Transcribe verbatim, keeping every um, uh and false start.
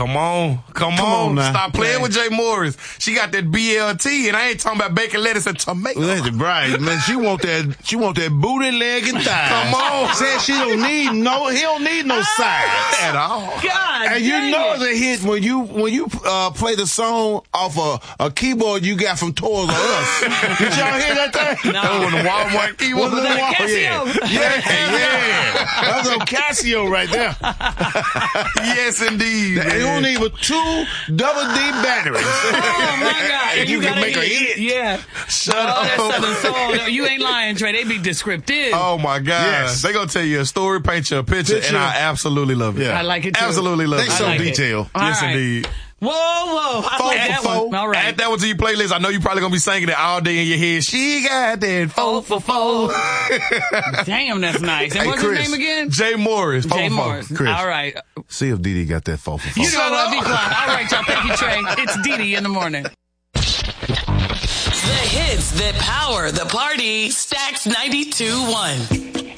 Come on. Come, Come on. on now. Stop playing Man. with Jay Morris. She got that B L T, and I ain't talking about bacon, lettuce, and tomato. Right, man. She want that. She want that booty, leg, and thigh. Come on. Said she don't need no. He don't need no sides At all. God, And you dang know it. it's a hit when you when you uh, play the song off a, a keyboard you got from Toys R Us. Did y'all hear that thing? No. That was the Walmart keyboard. Was it that a Wal- Casio? Yeah, yeah, yeah. That was a Casio right there. Yes, indeed. You don't need but two double D batteries. Oh my God! And you can gotta make a eat. hit. Yeah. Shut oh, up. that Southern soul. No, you ain't lying, Trey. They be descriptive. Oh my God. Yes. They gonna tell you a story, paint you a picture, Picture. and I absolutely love it. Yeah. I like it too. Absolutely love They it. so like it. detailed. All Yes, right. indeed. Whoa, whoa! I Four like for that four. one. All right. Add that one to your playlist. I know you probably gonna be singing it all day in your head. She got that Four four. for four. Damn, that's nice. And Hey, what's Chris. his name again? Jay Morris. four Jay for four. Morris. Chris. All right. See if Didi got that four for four. You know what? Be quiet. All right, y'all. Thank you, Trey. It's Didi in the morning. The hits that power the party. Stacks ninety-two point one.